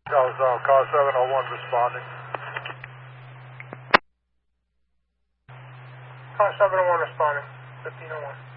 That was car 701 responding. Car 701 responding, 1501.